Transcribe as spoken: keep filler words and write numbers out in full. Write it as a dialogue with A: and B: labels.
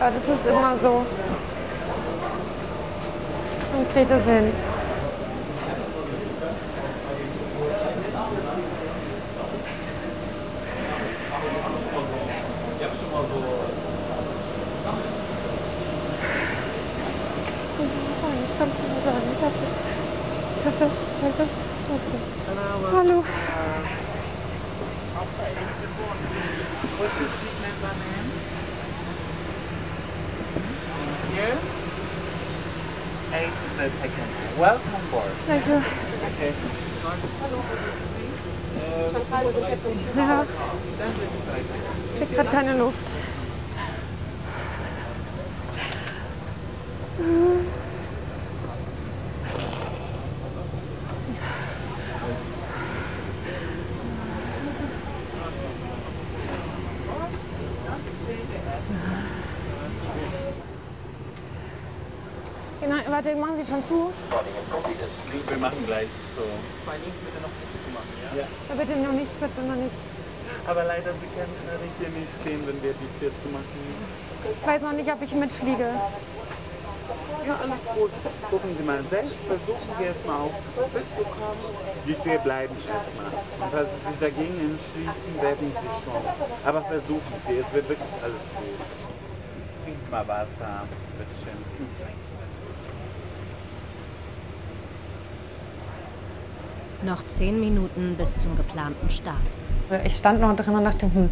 A: Ja, das ist immer so. Und kriegt es hin. Ich kann es nicht sagen. Ich hoffe, ich hoffe, ich hoffe, ich hoffe. Hallo.
B: What's your seat number, ma'am? Here? Eight is the second. Welcome board.
A: Danke.
B: Okay.
A: Ja, ich krieg gerade keine Luft. Genau, warte, machen Sie schon zu?
B: Wir machen gleich so. Zwei Links bitte noch nicht zu machen, ja? Ja.
A: Ja, bitte noch nicht, bitte noch nicht.
B: Aber leider, Sie können hier nicht stehen, wenn wir die Tür zu machen.
A: Ich weiß noch nicht, ob ich mitfliege.
B: Ja, alles gut. Gucken Sie mal selbst. Versuchen Sie erstmal auf Fit zu kommen. Die Tür bleiben erstmal. Und falls Sie sich dagegen entschließen, werden Sie schon. Aber versuchen Sie, es wird wirklich alles gut. Trinken mal Wasser. Bitteschön.
C: Noch zehn Minuten bis zum geplanten Start.
A: Ich stand noch drin und dachte, hm,